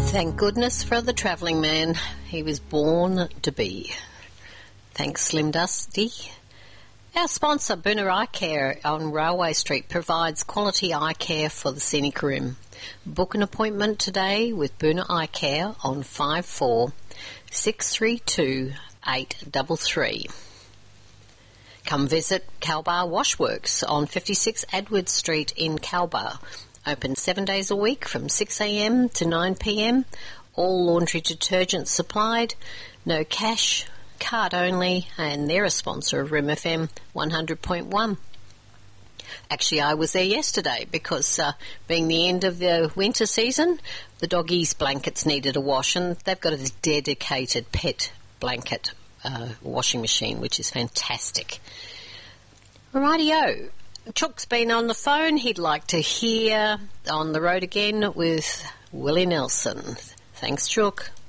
Thank goodness for the travelling man. He was born to be. Thanks, Slim Dusty. Our sponsor, Booner Eye Care on Railway Street, provides quality eye care for the scenic rim. Book an appointment today with Booner Eye Care on 54 632 833. Come visit Calbar Washworks on 56 Edward Street in Calbar. Open 7 days a week from 6 a.m. to 9 p.m. All laundry detergents supplied. No cash, card only, and they're a sponsor of RIM FM 100.1. Actually, I was there yesterday because being the end of the winter season, the doggies' blankets needed a wash, and they've got a dedicated pet blanket washing machine, which is fantastic. Rightio. Chook's been on the phone. He'd like to hear On the Road Again with Willie Nelson. Thanks, Chook.